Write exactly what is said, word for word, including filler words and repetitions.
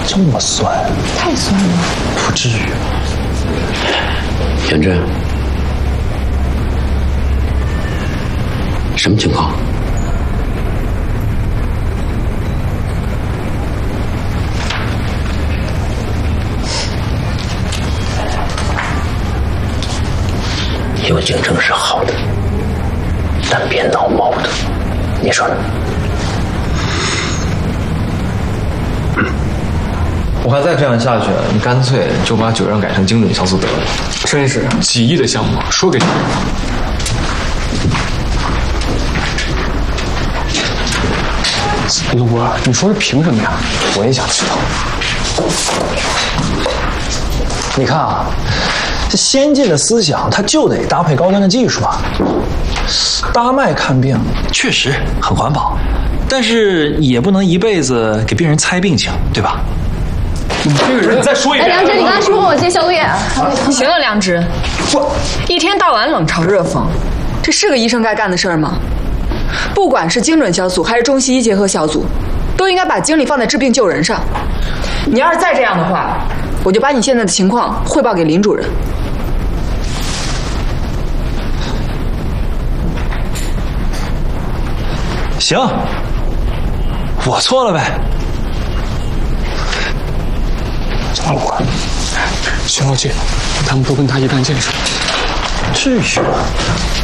这么酸？ 太酸了， 不至于。 严真，什么情况？有竞争是好的，但别闹矛盾，你说呢？ 我看再这样下去，你干脆就把酒让改成精准酵素得了。 真是几亿的项目，说给谁？陆波，你说这凭什么呀？ 我也想知道。你看啊，这先进的思想，它就得搭配高端的技术啊。搭脉看病确实很环保，但是也不能一辈子给病人猜病情，对吧？ 你这个人，你再说一遍。 哎，梁芝，你刚才说我接宵夜。 行了，梁芝，我一天到晚冷嘲热讽，这是个医生该干的事儿吗？不管是精准酵素还是中西医结合小组，都应该把精力放在治病救人上。你要是再这样的话，我就把你现在的情况汇报给林主任。 行，我错了呗。 张老官，徐老姐，他们都跟他一般见识。 至于吗？